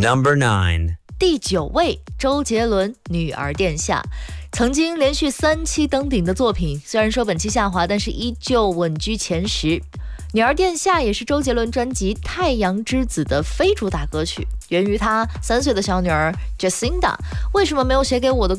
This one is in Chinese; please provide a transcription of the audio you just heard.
Number 9. 第9位，周杰伦《女儿殿下》。曾经连续3期登顶的作品，虽然说本期下滑，但是依旧稳居前10。女儿殿下也是周杰伦专辑《太阳之子》的非主打歌曲，源于他3岁的小女儿 Jacinda 为什么没有写给我的